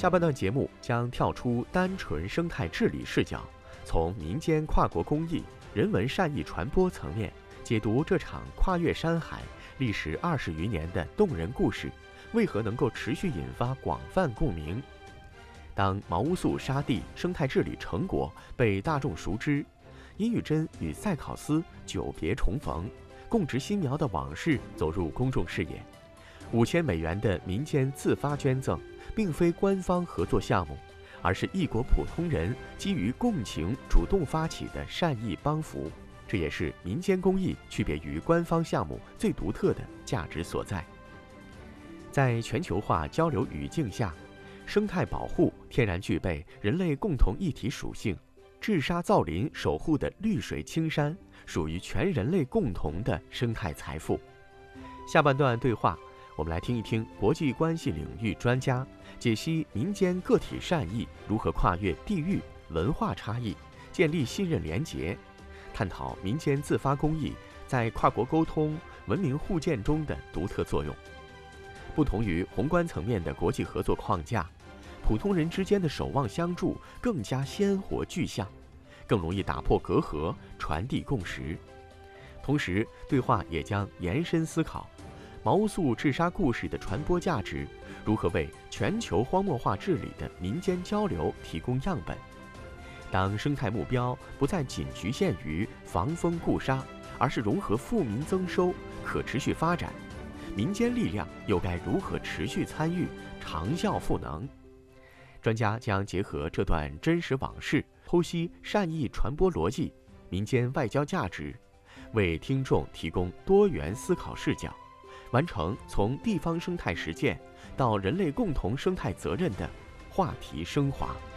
下半段节目将跳出单纯生态治理视角，从民间跨国公益、人文善意传播层面解读这场跨越山海、历时20余年的动人故事，为何能够持续引发广泛共鸣？当毛乌素沙地生态治理成果被大众熟知，殷玉珍与塞考斯久别重逢，共植新苗的往事走入公众视野。5000美元的民间自发捐赠，并非官方合作项目，而是一国普通人基于共情主动发起的善意帮扶。这也是民间公益区别于官方项目最独特的价值所在。在全球化交流语境下，生态保护天然具备人类共同一体属性，治沙造林守护的绿水青山属于全人类共同的生态财富。下半段对话，我们来听一听国际关系领域专家解析民间个体善意如何跨越地域文化差异，建立信任联结，探讨民间自发公益在跨国沟通、文明互鉴中的独特作用。不同于宏观层面的国际合作框架，普通人之间的守望相助更加鲜活具象，更容易打破隔阂，传递共识。同时，对话也将延伸思考毛乌素治沙故事的传播价值，如何为全球荒漠化治理的民间交流提供样本。当生态目标不再仅局限于防风固沙，而是融合富民增收、可持续发展，民间力量又该如何持续参与、长效赋能？专家将结合这段真实往事，剖析善意传播逻辑、民间外交价值，为听众提供多元思考视角，完成从地方生态实践到人类共同生态责任的话题升华。